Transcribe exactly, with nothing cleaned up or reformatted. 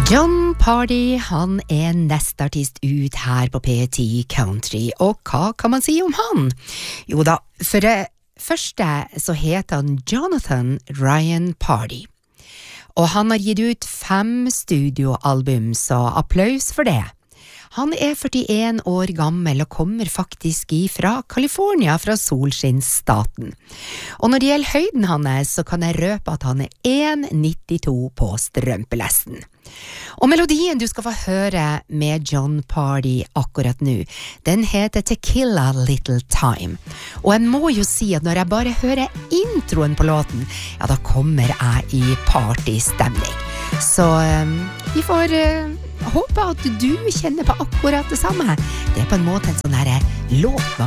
Jon Pardi, han er nestartist ut her på P ti Country, og hva kan man si om han? Jo da, for det første så heter han Jonathan Ryan Pardi, og han har gitt ut fem studioalbum, så applaus for det. Han er førtien år gammel og kommer faktisk fra California, fra solskinnsstaten. Og når det gjelder høyden hans, så kan jeg røpe at han er en komma nittito på strømpelesten. Og melodien du skal få høre med Jon Pardi akkurat nå, den heter Tequila Little Time. Og jeg må jo si at når jeg bare hører introen på låten, ja, da kommer jeg i partystemning. Så um, vi får uh, håpe at du kjenner på akkurat det samme. Det er på en måte en sånn her låt med